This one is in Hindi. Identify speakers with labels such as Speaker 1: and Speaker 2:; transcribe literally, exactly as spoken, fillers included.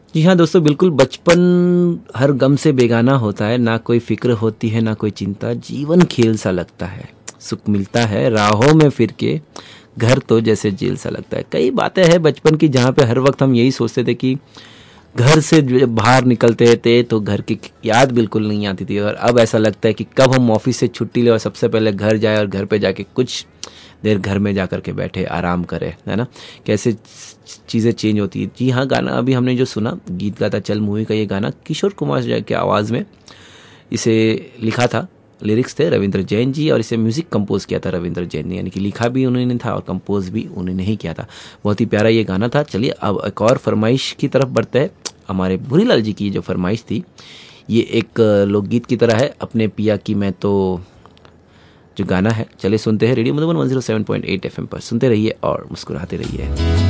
Speaker 1: जी हाँ दोस्तों, बिल्कुल बचपन हर गम से बेगाना होता है, ना कोई फिक्र होती है ना कोई चिंता, जीवन खेल सा लगता है, सुख मिलता है राहों में फिर के, घर तो जैसे जेल सा लगता है। कई बातें हैं बचपन की जहाँ पे हर वक्त हम यही सोचते थे कि घर से जब बाहर निकलते थे तो घर की याद बिल्कुल नहीं आती थी, और अब ऐसा लगता है कि कब हम ऑफिस से छुट्टी ले और सबसे पहले घर जाए और घर पे जाके कुछ देर घर में जा कर के बैठे आराम करें, है ना। कैसे चीज़ें चेंज होती है। जी हाँ, गाना अभी हमने जो सुना, गीत गाता चल मूवी का ये गाना किशोर कुमार जी की आवाज़ में इसे लिखा था, लिरिक्स थे रविंद्र जैन जी, और इसे म्यूज़िक कंपोज किया था रविंद्र जैन ने, यानी कि लिखा भी उन्होंने था और कंपोज भी उन्होंने ही किया था। बहुत ही प्यारा ये गाना था। चलिए अब एक और फरमाइश की तरफ बढ़ते हैं। हमारे भूरीलाल जी की जो फरमाइश थी, ये एक लोकगीत की तरह है, अपने पिया की मैं तो, जो गाना है चले सुनते हैं। Radio Madhuban one zero seven point eight FM पर सुनते रहिए और मुस्कुराते रहिए।